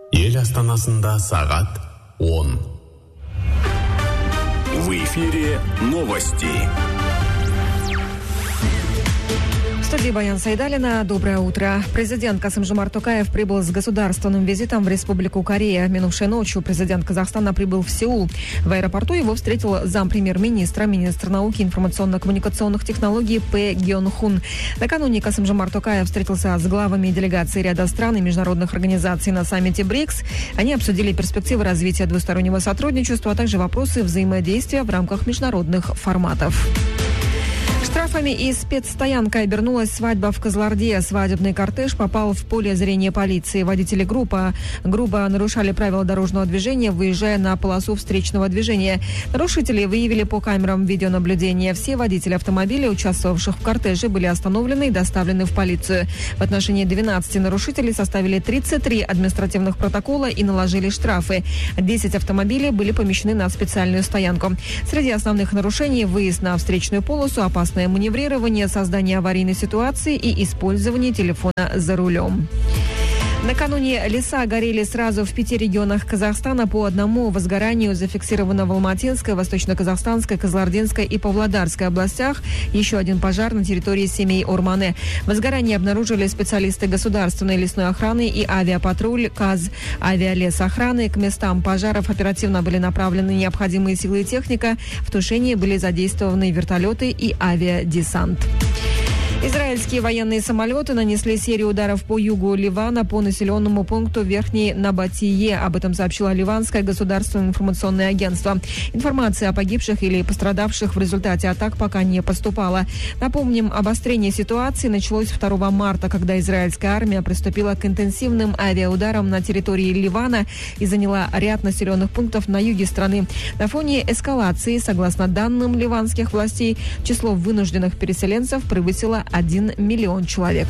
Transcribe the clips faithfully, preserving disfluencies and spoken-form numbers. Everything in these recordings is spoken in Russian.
Ел астанасында сағат он. В эфире новости. В студии Баян Сайдалина. Доброе утро. Президент Касым-Жомарт Токаев прибыл с государственным визитом в Республику Корея. Минувшей ночью президент Казахстана прибыл в Сеул. В аэропорту его встретил зампремьер-министра, министр науки и информационно-коммуникационных технологий Пэ Гён Хун. Накануне Касым-Жомарт Токаев встретился с главами делегаций ряда стран и международных организаций на саммите БРИКС. Они обсудили перспективы развития двустороннего сотрудничества, а также вопросы взаимодействия в рамках международных форматов. Штрафами и спецстоянкой обернулась свадьба в Кызылорде. Свадебный кортеж попал в поле зрения полиции. Водители группы грубо нарушали правила дорожного движения, выезжая на полосу встречного движения. Нарушители выявили по камерам видеонаблюдения. Все водители автомобилей, участвовавших в кортеже, были остановлены и доставлены в полицию. В отношении двенадцати нарушителей составили тридцать три административных протокола и наложили штрафы. десять автомобилей были помещены на специальную стоянку. Среди основных нарушений – выезд на встречную полосу, опасность маневрирование, создание аварийной ситуации и использование телефона за рулем. Накануне леса горели сразу в пяти регионах Казахстана. По одному возгоранию зафиксировано в Алматинской, Восточно-Казахстанской, Кызылординской и Павлодарской областях. Еще один пожар на территории семей Орманы. Возгорание обнаружили специалисты государственной лесной охраны и авиапатруль КАЗ авиалесохраны. К местам пожаров оперативно были направлены необходимые силы и техника. В тушении были задействованы вертолеты и авиадесант. Израильские военные самолеты нанесли серию ударов по югу Ливана по населенному пункту Верхний Набатие. Об этом сообщило Ливанское государственное информационное агентство. Информация о погибших или пострадавших в результате атак пока не поступала. Напомним, обострение ситуации началось второго марта, когда израильская армия приступила к интенсивным авиаударам на территории Ливана и заняла ряд населенных пунктов на юге страны. На фоне эскалации, согласно данным ливанских властей, число вынужденных переселенцев превысило один миллион человек.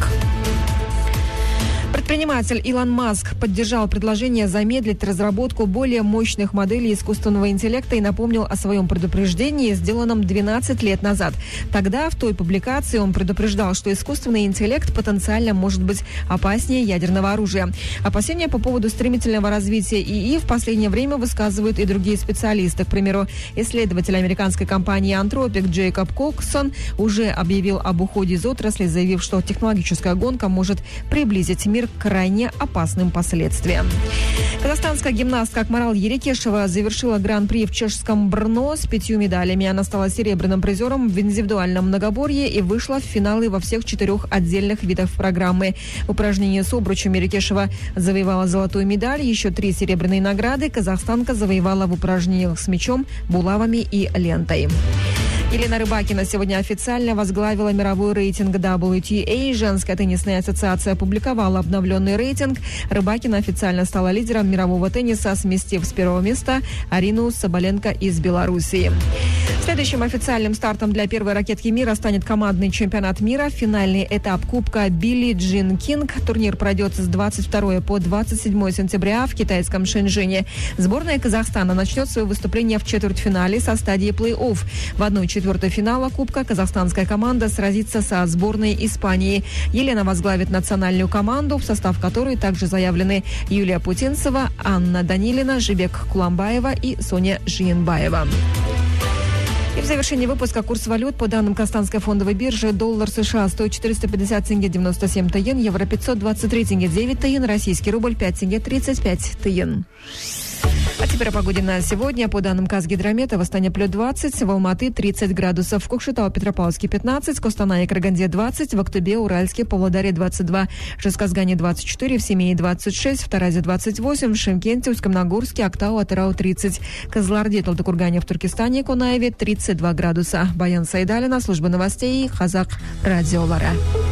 Предприниматель Илон Маск поддержал предложение замедлить разработку более мощных моделей искусственного интеллекта и напомнил о своем предупреждении, сделанном двенадцать лет назад. Тогда в той публикации он предупреждал, что искусственный интеллект потенциально может быть опаснее ядерного оружия. Опасения по поводу стремительного развития ИИ в последнее время высказывают и другие специалисты. К примеру, исследователь американской компании Anthropic Джейкоб Коксон уже объявил об уходе из отрасли, заявив, что технологическая гонка может приблизить мир к крайне опасным последствиям. Казахстанская гимнастка Акмарал Ерекешева завершила гран-при в чешском Брно с пятью медалями. Она стала серебряным призером в индивидуальном многоборье и вышла в финалы во всех четырех отдельных видах программы. В упражнении с обручем Ерекешева завоевала золотую медаль. Еще три серебряные награды казахстанка завоевала в упражнениях с мячом, булавами и лентой. Елена Рыбакина сегодня официально возглавила мировой рейтинг дабл ю ти эй. Женская теннисная ассоциация опубликовала обновленный рейтинг. Рыбакина официально стала лидером мирового тенниса, сместив с первого места Арину Соболенко из Белоруссии. Следующим официальным стартом для первой ракетки мира станет командный чемпионат мира. Финальный этап Кубка Билли Джин Кинг. Турнир пройдет с двадцать второго по двадцать седьмое сентября в китайском Шэньчжэне. Сборная Казахстана начнет свое выступление в четвертьфинале со стадии плей-офф. В одной четвертой финала Кубка казахстанская команда сразится со сборной Испании. Елена возглавит национальную команду, в состав которой также заявлены Юлия Путинцева, Анна Данилина, Жибек Куламбаева и Соня Жиенбаева. И в завершении выпуска курс валют. По данным Казахстанской фондовой биржи, доллар США стоит четыреста пятьдесят тенге девяносто семь тиен, евро пятьсот двадцать три тенге девять тиен, российский рубль пять тенге тридцать пять тиен. А теперь о погоде на сегодня. По данным Казгидромета, в Астане плюс двадцать, в Алматы тридцать градусов, в Кокшетау, Петропавловске пятнадцать, в Костанае и Караганде двадцать, в Актубе, Уральске, Павлодаре двадцать два, в Жезказгане двадцать четыре, в Семее двадцать шесть, в Таразе двадцать восемь, в Шымкенте, Усть-Камногорске, Актау, Атырау тридцать, в Кызылорде, Талдыкургане, в Туркестане, Конаеве тридцать два градуса. Баян Сайдалина, служба новостей, Казах радиолара.